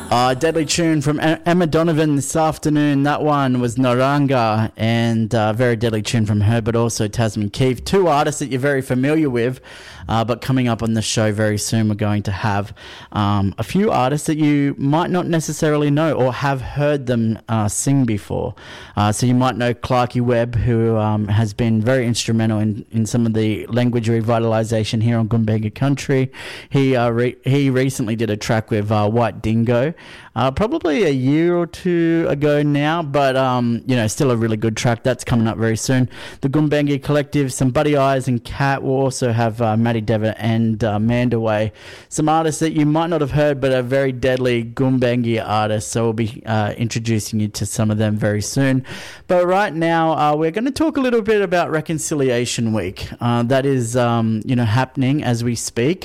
Deadly tune from Emma Donovan this afternoon. That one was Naranga, and very deadly tune from her, but also Tasman Keith. Two artists that you're very familiar with, but coming up on the show very soon, we're going to have a few artists that you might not necessarily know or have heard them sing before. So you might know Clarky Webb, who has been very instrumental in some of the language revitalisation here on Gumbaynggirr Country. He recently did a track with White Dingo, probably a year or two ago now, but still a really good track. That's coming up very soon. The Gumbaynggirr Collective, some Buddy Eyes and Cat. We'll also have Matty Devitt and Mandaway, some artists that you might not have heard but are very deadly Gumbaynggirr artists, so we'll be introducing you to some of them very soon. But right now we're going to talk a little bit about Reconciliation Week. That is happening as we speak.